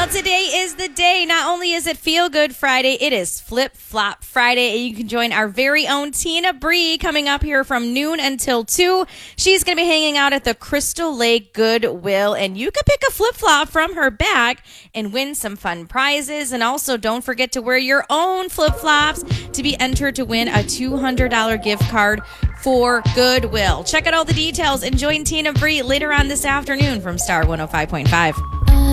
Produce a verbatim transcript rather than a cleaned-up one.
today is the day. Not only is it Feel Good Friday, it is Flip Flop Friday. And you can join our very own Tina Bree coming up here from noon until two. She's going to be hanging out at the Crystal Lake Goodwill, and you can pick a flip flop from her bag and win some fun prizes. And also, don't forget to wear your own flip flops to be entered to win a two hundred dollars gift card for Goodwill. Check out all the details and join Tina Bree later on this afternoon from Star one oh five point five.